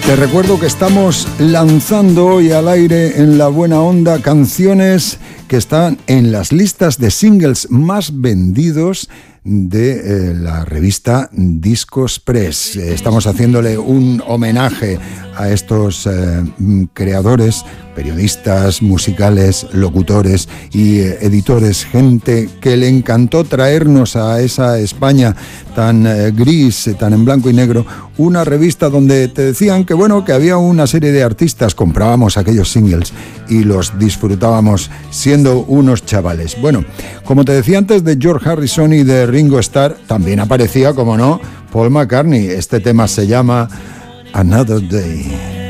Te recuerdo que estamos lanzando hoy al aire en La Buena Onda canciones que están en las listas de singles más vendidos de la revista Discos Press. Estamos haciéndole un homenaje a estos creadores, periodistas musicales, locutores y editores, gente que le encantó traernos a esa España tan gris, tan en blanco y negro, una revista donde te decían que bueno, que había una serie de artistas, comprábamos aquellos singles y los disfrutábamos siendo unos chavales. Bueno, como te decía antes de George Harrison y de Ringo Starr, también aparecía, como no, Paul McCartney. Este tema se llama Another Day.